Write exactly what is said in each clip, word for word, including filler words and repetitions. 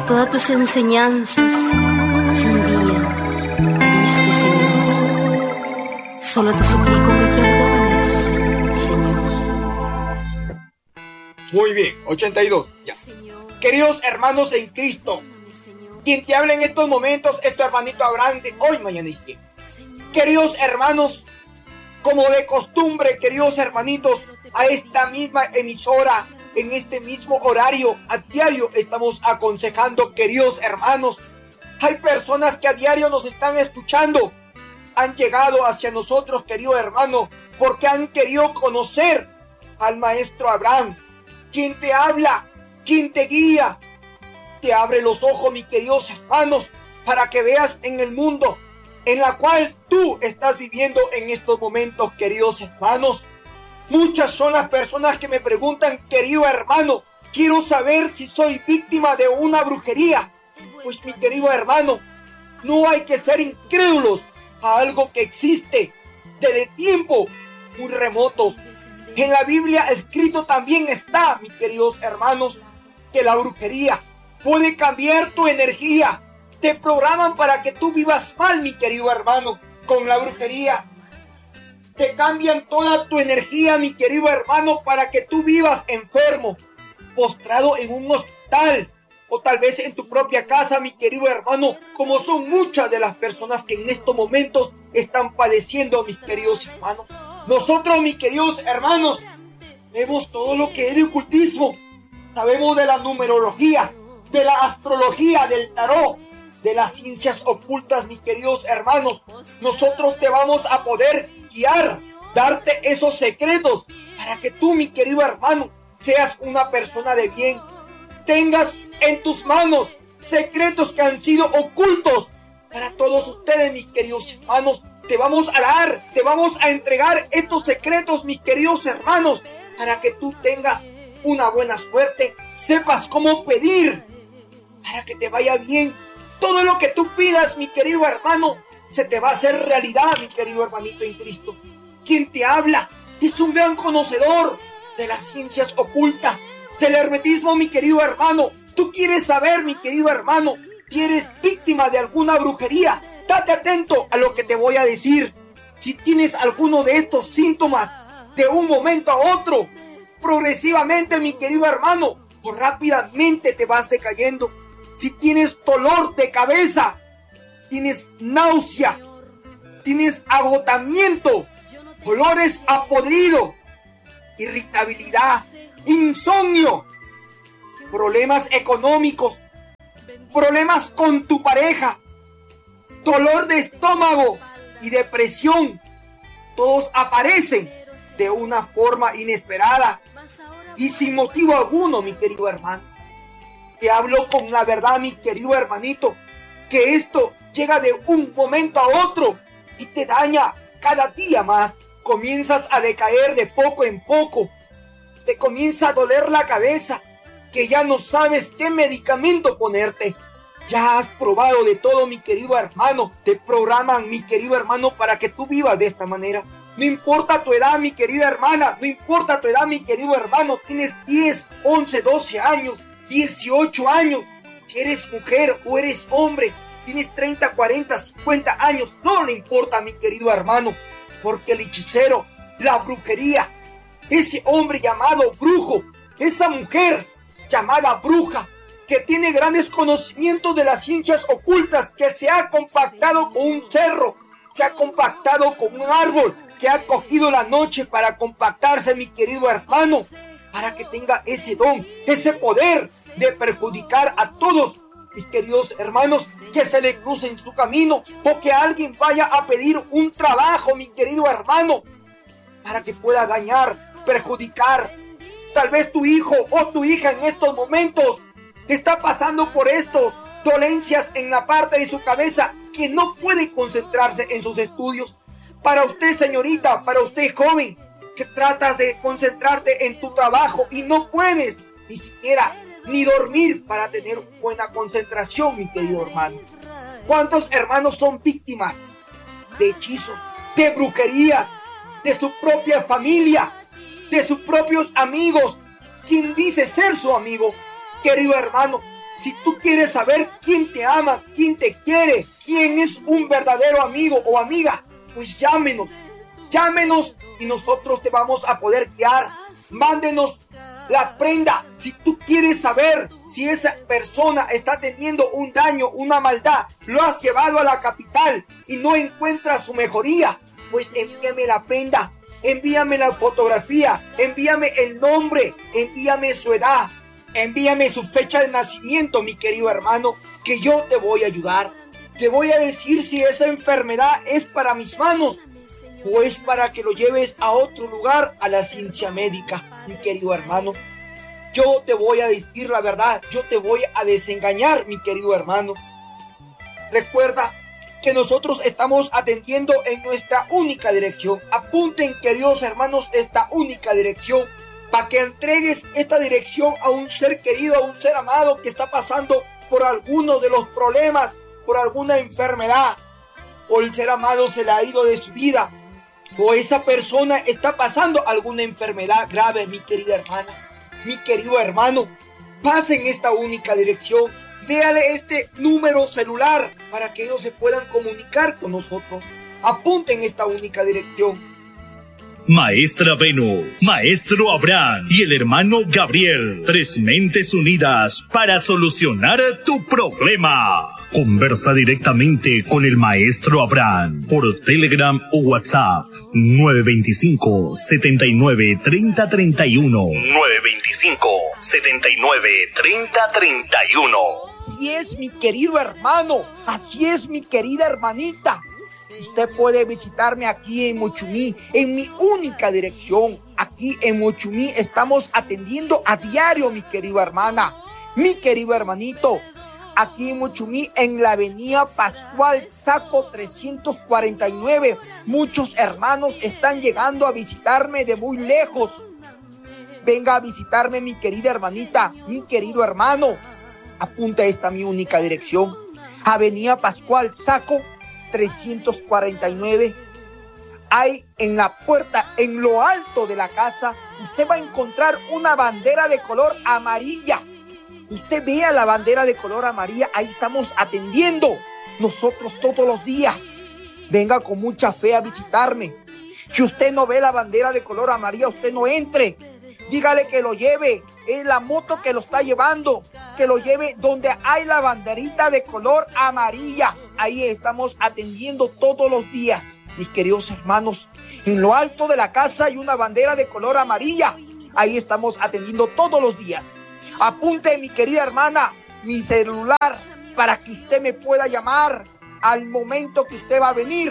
todas tus enseñanzas que un día me diste, Señor. Solo te suplico me perdones, Señor. Muy bien, ochenta y dos, ya. Queridos hermanos en Cristo, quien te habla en estos momentos es tu hermanito Abraham de Hoy, Mañana y Siempre. Queridos hermanos, como de costumbre, queridos hermanitos, a esta misma emisora, en este mismo horario, a diario estamos aconsejando, queridos hermanos. Hay personas que a diario nos están escuchando, han llegado hacia nosotros, querido hermano, porque han querido conocer al maestro Abraham, quien te habla, quien te guía, te abre los ojos, mis queridos hermanos, para que veas en el mundo en la cual tú estás viviendo en estos momentos, queridos hermanos. Muchas son las personas que me preguntan, querido hermano, quiero saber si soy víctima de una brujería. Pues mi querido hermano, no hay que ser incrédulos a algo que existe desde tiempos muy remotos. En la Biblia escrito también está, mis queridos hermanos, que la brujería puede cambiar tu energía. Te programan para que tú vivas mal, mi querido hermano, con la brujería. Te cambian toda tu energía, mi querido hermano, para que tú vivas enfermo, postrado en un hospital, o tal vez en tu propia casa, mi querido hermano, como son muchas de las personas que en estos momentos están padeciendo, mis queridos hermanos. Nosotros, mis queridos hermanos, vemos todo lo que es de ocultismo. Sabemos de la numerología, de la astrología, del tarot, de las ciencias ocultas, mis queridos hermanos. Nosotros te vamos a poder guiar, darte esos secretos para que tú, mi querido hermano, seas una persona de bien. Tengas en tus manos secretos que han sido ocultos para todos ustedes, mis queridos hermanos. Te vamos a dar, te vamos a entregar estos secretos, mis queridos hermanos, para que tú tengas una buena suerte, sepas cómo pedir para que te vaya bien. Todo lo que tú pidas, mi querido hermano, se te va a hacer realidad, mi querido hermanito en Cristo. Quien te habla es un gran conocedor de las ciencias ocultas, del hermetismo, mi querido hermano. Tú quieres saber, mi querido hermano, si eres víctima de alguna brujería. Date atento a lo que te voy a decir. Si tienes alguno de estos síntomas de un momento a otro, progresivamente, mi querido hermano, o rápidamente te vas decayendo. Si tienes dolor de cabeza, tienes náusea, tienes agotamiento, olores a podrido, irritabilidad, insomnio, problemas económicos, problemas con tu pareja, dolor de estómago y depresión, todos aparecen de una forma inesperada y sin motivo alguno, mi querido hermano. Te hablo con la verdad, mi querido hermanito, que esto llega de un momento a otro y te daña cada día más. Comienzas a decaer de poco en poco. Te comienza a doler la cabeza, que ya no sabes qué medicamento ponerte. Ya has probado de todo, mi querido hermano. Te programan, mi querido hermano, para que tú vivas de esta manera. No importa tu edad, mi querida hermana. No importa tu edad, mi querido hermano. Tienes diez, once, doce años. dieciocho años, si eres mujer o eres hombre, tienes treinta, cuarenta, cincuenta años, no le importa, mi querido hermano, porque el hechicero, la brujería, ese hombre llamado brujo, esa mujer llamada bruja, que tiene grandes conocimientos de las ciencias ocultas, que se ha compactado con un cerro, se ha compactado con un árbol, que ha cogido la noche para compactarse, mi querido hermano, para que tenga ese don, ese poder de perjudicar a todos mis queridos hermanos que se le crucen su camino, o que alguien vaya a pedir un trabajo, mi querido hermano, para que pueda dañar, perjudicar. Tal vez tu hijo o tu hija en estos momentos está pasando por estos dolencias en la parte de su cabeza, que no puede concentrarse en sus estudios. Para usted, señorita, para usted, joven, que tratas de concentrarte en tu trabajo y no puedes ni siquiera ni dormir para tener buena concentración, mi querido hermano. ¿Cuántos hermanos son víctimas de hechizos, de brujerías, de su propia familia, de sus propios amigos? ¿Quién dice ser su amigo? Querido hermano, Si tú quieres saber quién te ama, quién te quiere, quién es un verdadero amigo o amiga, pues llámenos, llámenos y nosotros te vamos a poder guiar. Mándenos la prenda. Si tú quieres saber si esa persona está teniendo un daño, una maldad, lo has llevado a la capital y no encuentras su mejoría, pues envíame la prenda, envíame la fotografía, envíame el nombre, envíame su edad, envíame su fecha de nacimiento, mi querido hermano, que yo te voy a ayudar. Te voy a decir si esa enfermedad es para mis manos o es para que lo lleves a otro lugar, a la ciencia médica, mi querido hermano. Yo te voy a decir la verdad, yo te voy a desengañar, mi querido hermano. Recuerda que nosotros estamos atendiendo en nuestra única dirección. Apunten, queridos hermanos, esta única dirección, para que entregues esta dirección a un ser querido, a un ser amado que está pasando por alguno de los problemas, por alguna enfermedad, o el ser amado se le ha ido de su vida, o esa persona está pasando alguna enfermedad grave, mi querida hermana, mi querido hermano. Pasen esta única dirección, déale este número celular para que ellos se puedan comunicar con nosotros. Apunten esta única dirección. Maestra Venu, Maestro Abraham y el hermano Gabriel, tres mentes unidas para solucionar tu problema. Conversa directamente con el Maestro Abraham por Telegram o WhatsApp nueve dos cinco, siete nueve, tres cero tres uno. nueve dos cinco, siete nueve, tres cero tres uno. Así es, mi querido hermano, así es, mi querida hermanita. Usted puede visitarme aquí en Mochumí, en mi única dirección. Aquí en Mochumí estamos atendiendo a diario, mi querida hermana, mi querido hermanito. Aquí en Mochumí, en la avenida Pascual Saco trescientos cuarenta y nueve. Muchos hermanos están llegando a visitarme de muy lejos. Venga a visitarme, mi querida hermanita, mi querido hermano. Apunta esta mi única dirección. Avenida Pascual Saco trescientos cuarenta y nueve. Hay en la puerta, en lo alto de la casa, usted va a encontrar una bandera de color amarilla. Usted vea la bandera de color amarilla, ahí estamos atendiendo nosotros todos los días. Venga con mucha fe a visitarme. Si usted no ve la bandera de color amarilla, usted no entre. Dígale que lo lleve, es la moto que lo está llevando, que lo lleve donde hay la banderita de color amarilla. Ahí estamos atendiendo todos los días, mis queridos hermanos. En lo alto de la casa hay una bandera de color amarilla. Ahí estamos atendiendo todos los días. Apunte, mi querida hermana, mi celular para que usted me pueda llamar al momento que usted va a venir.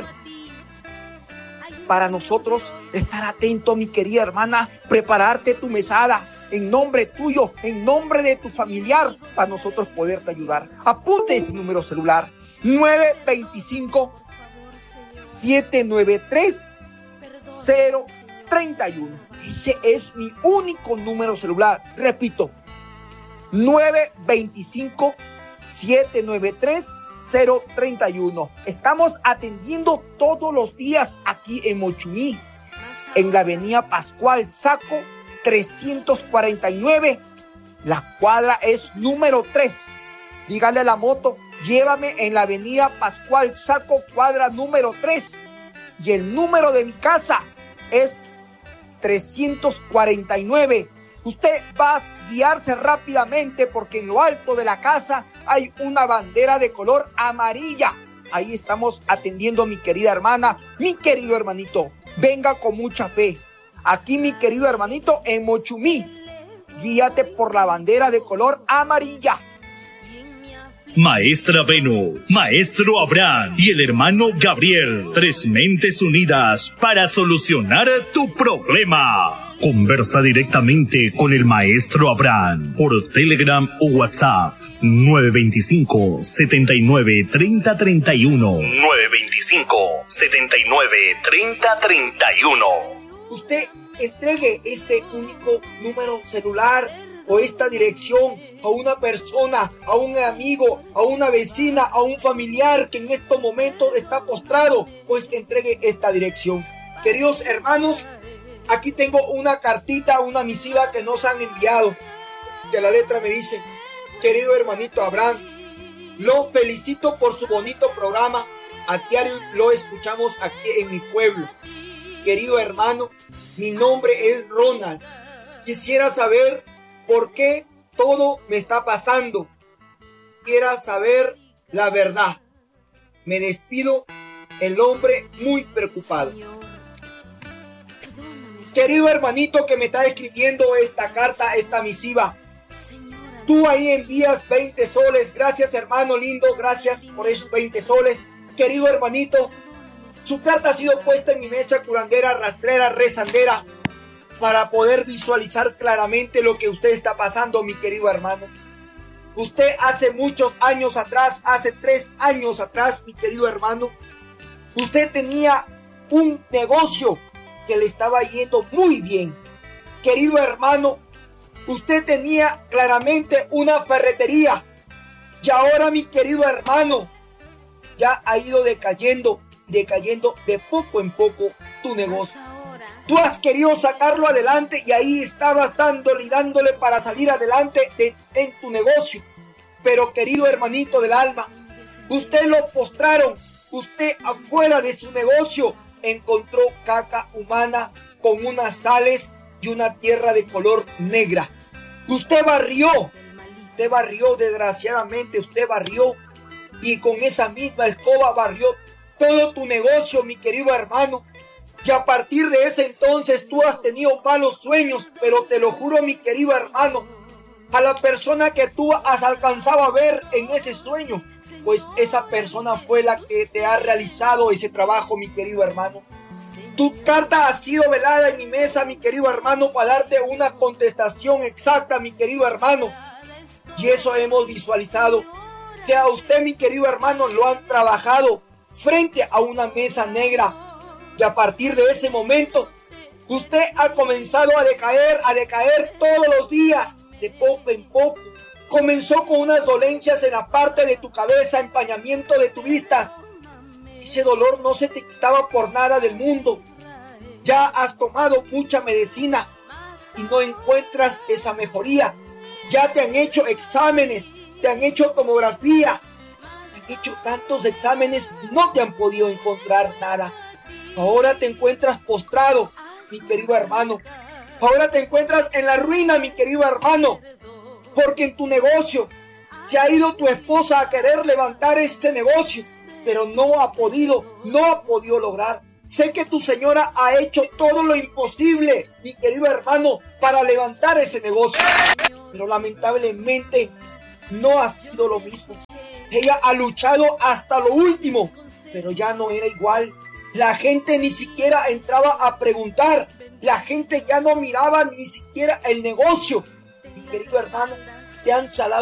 Para nosotros estar atento, mi querida hermana, prepararte tu mesada en nombre tuyo, en nombre de tu familiar, para nosotros poderte ayudar. Apunte este número celular, nueve dos cinco, siete nueve tres, cero tres uno. Ese es mi único número celular. Repito, nueve dos cinco, siete nueve tres, cero tres uno. Estamos atendiendo todos los días aquí en Mochumí, en la avenida Pascual Saco trescientos cuarenta y nueve. La cuadra es número tres. Dígale a la moto, llévame en la avenida Pascual Saco, cuadra número tres. Y el número de mi casa es trescientos cuarenta y nueve. Usted va a guiarse rápidamente porque en lo alto de la casa hay una bandera de color amarilla. Ahí estamos atendiendo a mi querida hermana, mi querido hermanito. Venga con mucha fe. Aquí, mi querido hermanito, en Mochumí. Guíate por la bandera de color amarilla. Maestra Venu, Maestro Abraham y el hermano Gabriel, tres mentes unidas para solucionar tu problema. Conversa directamente con el Maestro Abraham por Telegram o WhatsApp nueve dos cinco, siete nueve, tres cero tres uno. nueve dos cinco, siete nueve, tres cero tres uno. Usted entregue este único número celular o esta dirección a una persona, a un amigo, a una vecina, a un familiar que en estos momentos está postrado, pues entregue esta dirección. Queridos hermanos, aquí tengo una cartita, una misiva que nos han enviado. De la letra me dice: querido hermanito Abraham, lo felicito por su bonito programa. A diario lo escuchamos aquí en mi pueblo. Querido hermano, mi nombre es Ronald. Quisiera saber por qué todo me está pasando. Quisiera saber la verdad. Me despido, el hombre muy preocupado. Querido hermanito que me está escribiendo esta carta, esta misiva, tú ahí envías veinte soles. Gracias, hermano lindo, gracias por esos veinte soles. Querido hermanito, su carta ha sido puesta en mi mesa curandera, rastrera, rezandera, para poder visualizar claramente lo que usted está pasando, mi querido hermano. Usted hace muchos años atrás, hace tres años atrás, mi querido hermano, usted tenía un negocio que le estaba yendo muy bien. Querido hermano, usted tenía claramente una ferretería. Y ahora, mi querido hermano, ya ha ido decayendo, decayendo de poco en poco tu negocio. Tú has querido sacarlo adelante y ahí estabas dándole y dándole para salir adelante de, en tu negocio. Pero querido hermanito del alma, usted lo postraron. Usted afuera de su negocio encontró caca humana con unas sales y una tierra de color negra. Usted barrió, usted barrió desgraciadamente, usted barrió y con esa misma escoba barrió todo tu negocio, mi querido hermano. Que a partir de ese entonces tú has tenido malos sueños, pero te lo juro, mi querido hermano, a la persona que tú has alcanzado a ver en ese sueño, pues esa persona fue la que te ha realizado ese trabajo, mi querido hermano. Tu carta ha sido velada en mi mesa, mi querido hermano, para darte una contestación exacta, mi querido hermano. Y eso hemos visualizado, que a usted, mi querido hermano, lo han trabajado frente a una mesa negra. Y a partir de ese momento, usted ha comenzado a decaer, a decaer todos los días, de poco en poco. Comenzó con unas dolencias en la parte de tu cabeza, empañamiento de tu vista. Ese dolor no se te quitaba por nada del mundo. Ya has tomado mucha medicina y no encuentras esa mejoría. Ya te han hecho exámenes, te han hecho tomografía, te han hecho tantos exámenes y no te han podido encontrar nada. Ahora te encuentras postrado, mi querido hermano. Ahora te encuentras en la ruina, mi querido hermano. Porque en tu negocio se ha ido tu esposa a querer levantar este negocio, pero no ha podido, no ha podido lograr. Sé que tu señora ha hecho todo lo imposible, mi querido hermano, para levantar ese negocio. Pero lamentablemente no ha sido lo mismo. Ella ha luchado hasta lo último, pero ya no era igual. La gente ni siquiera entraba a preguntar. La gente ya no miraba ni siquiera el negocio. Mi querido hermano, te han salado